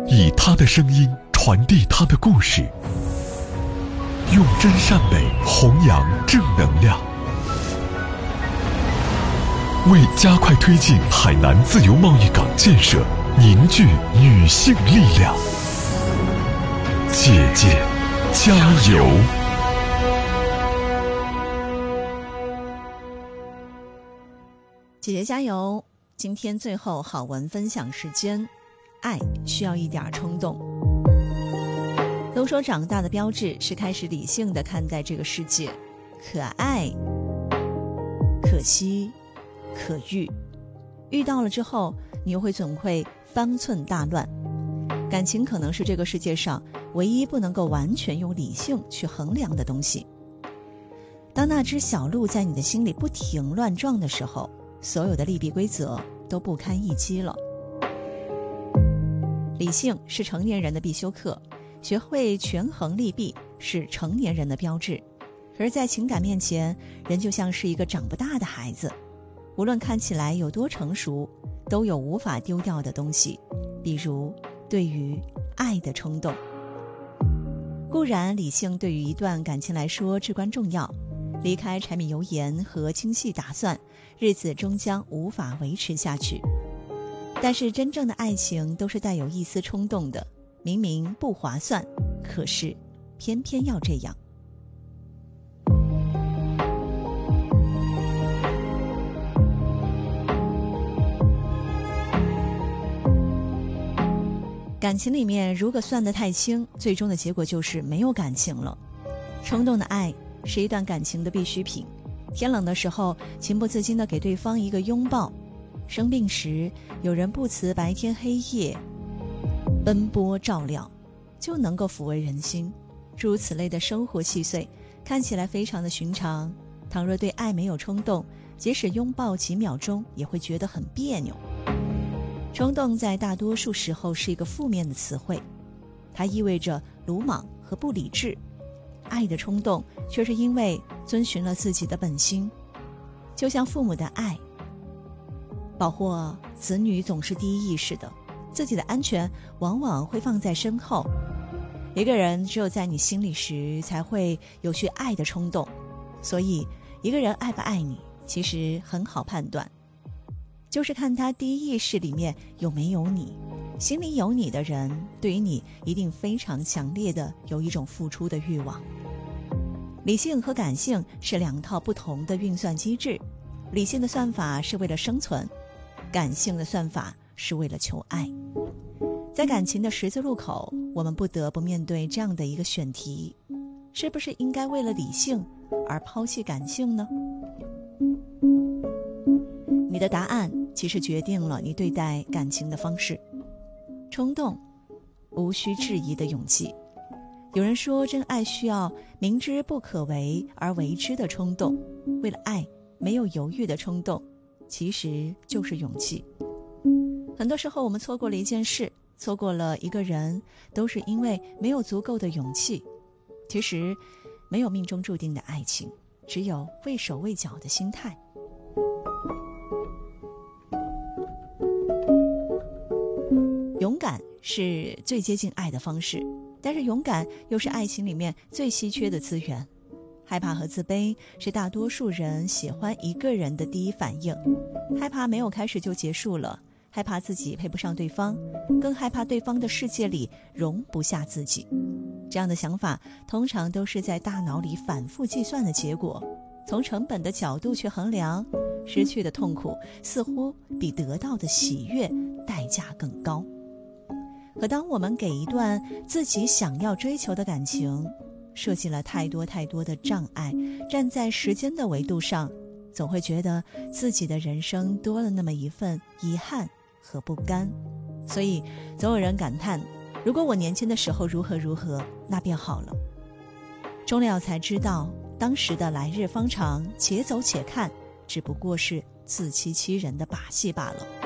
以他的声音传递他的故事，用真善美弘扬正能量，为加快推进海南自由贸易港建设凝聚女性力量。姐姐加油！ 姐姐加油！今天最后好文分享时间，爱需要一点冲动。都说长大的标志是开始理性地看待这个世界，可爱、可惜、可遇，遇到了之后，你又总会方寸大乱。感情可能是这个世界上唯一不能够完全用理性去衡量的东西。当那只小鹿在你的心里不停乱撞的时候，所有的利弊规则都不堪一击了。理性是成年人的必修课，学会权衡利弊是成年人的标志。可是在情感面前，人就像是一个长不大的孩子，无论看起来有多成熟，都有无法丢掉的东西，比如对于爱的冲动。固然理性对于一段感情来说至关重要，离开柴米油盐和精细打算，日子终将无法维持下去。但是真正的爱情都是带有一丝冲动的，明明不划算，可是偏偏要这样。感情里面如果算得太轻，最终的结果就是没有感情了。冲动的爱是一段感情的必需品，天冷的时候情不自禁地给对方一个拥抱，生病时有人不辞白天黑夜奔波照料，就能够抚慰人心。诸如此类的生活细碎看起来非常的寻常，倘若对爱没有冲动，即使拥抱几秒钟也会觉得很别扭。冲动在大多数时候是一个负面的词汇，它意味着鲁莽和不理智。爱的冲动却是因为遵循了自己的本心，就像父母的爱，保护子女总是第一意识的，自己的安全往往会放在身后。一个人只有在你心里时，才会有去爱的冲动。所以一个人爱不爱你，其实很好判断，就是看他第一意识里面有没有你。心里有你的人，对于你一定非常强烈的有一种付出的欲望。理性和感性是两套不同的运算机制，理性的算法是为了生存，感性的算法是为了求爱。在感情的十字路口，我们不得不面对这样的一个选题：是不是应该为了理性而抛弃感性呢？你的答案其实决定了你对待感情的方式。冲动，无需质疑的勇气。有人说，真爱需要明知不可为而为之的冲动，为了爱没有犹豫的冲动，其实就是勇气。很多时候我们错过了一件事，错过了一个人，都是因为没有足够的勇气。其实没有命中注定的爱情，只有畏手畏脚的心态。勇敢是最接近爱的方式，但是勇敢又是爱情里面最稀缺的资源。害怕和自卑是大多数人喜欢一个人的第一反应，害怕没有开始就结束了，害怕自己配不上对方，更害怕对方的世界里容不下自己。这样的想法通常都是在大脑里反复计算的结果，从成本的角度去衡量，失去的痛苦似乎比得到的喜悦代价更高。可当我们给一段自己想要追求的感情设计了太多太多的障碍，站在时间的维度上，总会觉得自己的人生多了那么一份遗憾和不甘。所以总有人感叹，如果我年轻的时候如何如何，那便好了。终了才知道，当时的来日方长，且走且看，只不过是自欺欺人的把戏罢了。